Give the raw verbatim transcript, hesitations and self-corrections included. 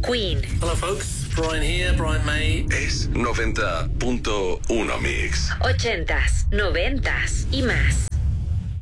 Queen. Hello folks, Brian here, Brian May. Es noventa punto uno Mix. Ochentas, noventas y más.